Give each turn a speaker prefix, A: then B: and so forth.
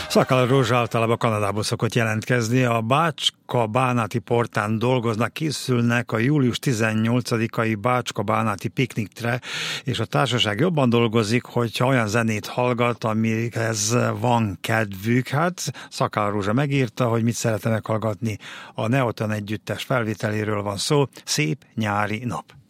A: Szakállas Rózsa általában Kanadából szokott jelentkezni. A Bácska-Bánáti portán dolgoznak, készülnek a július 18-ai Bácska-Bánáti piknikre, és a társaság jobban dolgozik, hogyha olyan zenét hallgat, amihez van kedvük. Hát Szakállas Rózsa megírta, hogy mit szeretne meghallgatni. A Neoton együttes felvételéről van szó. Szép nyári nap.